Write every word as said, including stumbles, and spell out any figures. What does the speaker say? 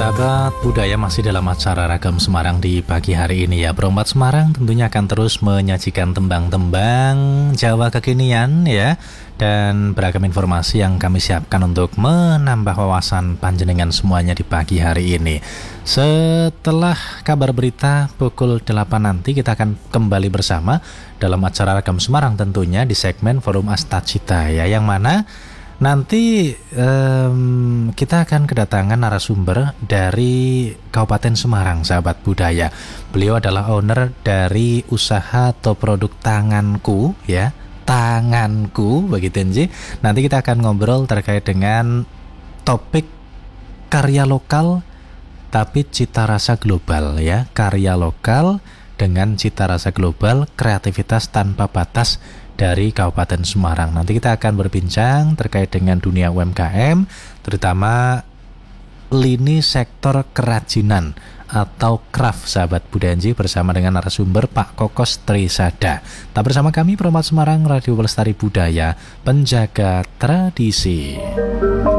Sahabat budaya, masih dalam acara Ragam Semarang di pagi hari ini ya. Perombat Semarang tentunya akan terus menyajikan tembang-tembang Jawa kekinian ya, dan beragam informasi yang kami siapkan untuk menambah wawasan panjenengan semuanya di pagi hari ini. Setelah kabar berita pukul delapan nanti, kita akan kembali bersama dalam acara Ragam Semarang tentunya di segmen Forum Astacita ya, yang mana nanti um, kita akan kedatangan narasumber dari Kabupaten Semarang, sahabat budaya. Beliau adalah owner dari usaha atau produk tanganku ya, tanganku begitu Nji. Nanti kita akan ngobrol terkait dengan topik karya lokal tapi cita rasa global ya, karya lokal dengan cita rasa global, kreativitas tanpa batas dari Kabupaten Semarang. Nanti kita akan berbincang terkait dengan dunia U M K M, terutama lini sektor kerajinan atau craft, sahabat Budanji, bersama dengan narasumber Pak Kokos Trisada. Tak bersama kami, Perombat Semarang, Radio Pelestari Budaya, penjaga tradisi.